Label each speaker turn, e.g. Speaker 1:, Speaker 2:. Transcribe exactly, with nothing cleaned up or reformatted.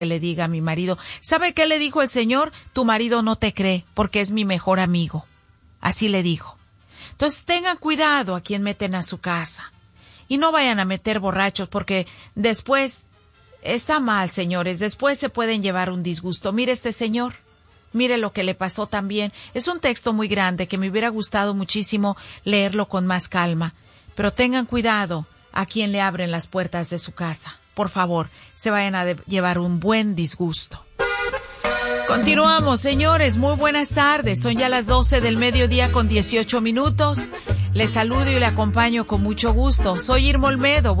Speaker 1: le diga a mi marido, ¿sabe qué le dijo el Señor? Tu marido no te cree porque es mi mejor amigo. Así le dijo. Entonces tengan cuidado a quien meten a su casa. Y no vayan a meter borrachos porque después está mal, señores. Después se pueden llevar un disgusto. Mire este señor. Mire lo que le pasó también. Es un texto muy grande que me hubiera gustado muchísimo leerlo con más calma. Pero tengan cuidado a quien le abren las puertas de su casa. Por favor, se vayan a de- llevar un buen disgusto. Continuamos, señores. Muy buenas tardes. Son ya las doce del mediodía con dieciocho minutos. Les saludo y le acompaño con mucho gusto. Soy Irma Olmedo.